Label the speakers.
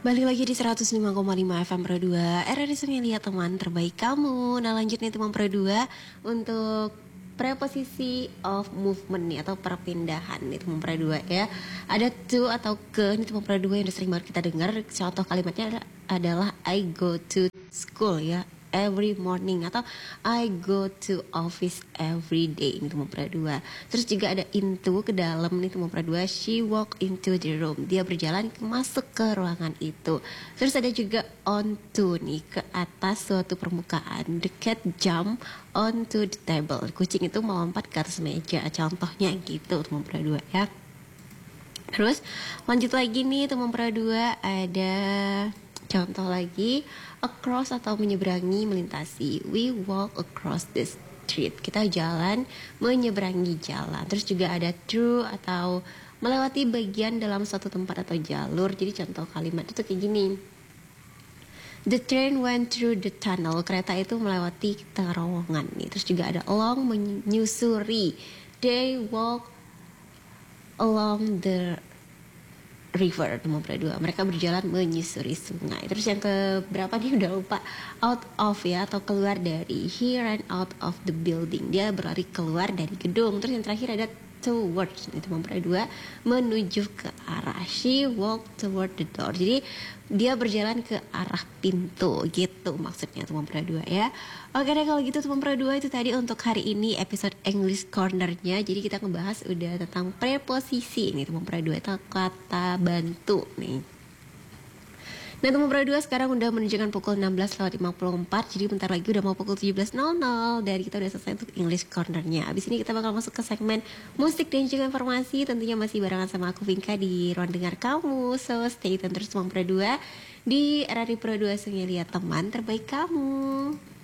Speaker 1: Balik lagi di 105,5 FM Pro 2 RRI Sungai Liat, teman terbaik kamu. Nah lanjut nih teman Pro 2 untuk preposisi of movement nih, atau perpindahan nih teman Pro 2 ya. Ada to atau ke nih teman Pro 2 yang sering banget kita dengar. Contoh kalimatnya adalah I go to school ya, every morning, atau I go to office every day ini teman Pro 2. Terus juga ada into, ke dalam nih teman Pro 2. She walk into the room, dia berjalan masuk ke ruangan itu. Terus ada juga onto nih, ke atas suatu permukaan. The cat jump onto the table, kucing itu melompat ke atas meja, contohnya gitu teman Pro 2 ya. Terus lanjut lagi nih teman Pro 2, ada contoh lagi, across atau menyeberangi, melintasi. We walk across the street, kita jalan menyeberangi jalan. Terus juga ada through atau melewati bagian dalam suatu tempat atau jalur. Jadi contoh kalimat itu kayak gini. The train went through the tunnel, kereta itu melewati terowongan nih. Terus juga ada along, menyusuri. They walk along the river nomor 2, mereka berjalan menyusuri sungai. Terus yang keberapa nih udah lupa. Out of ya, atau keluar dari. He ran out of the building, dia berlari keluar dari gedung. Terus yang terakhir ada towards, itu nomor 2, menuju ke arah. She walked toward the door, jadi dia berjalan ke arah pintu gitu maksudnya teman Pro 2 ya. Oke deh kalau gitu teman Pro 2, itu tadi untuk hari ini episode English Corner-nya. Jadi kita ngebahas udah tentang preposisi nih teman Pro 2, itu kata bantu nih. Nah teman Pro 2, sekarang udah menunjukkan pukul 16.54, jadi bentar lagi udah mau pukul 17.00 dan kita udah selesai untuk English Corner-nya. Abis ini kita bakal masuk ke segmen musik dan juga informasi, tentunya masih barengan sama aku Vinka di ruang dengar kamu. So stay tune terus teman Pro 2 di RRI Pro 2 Sungai Liat, teman terbaik kamu.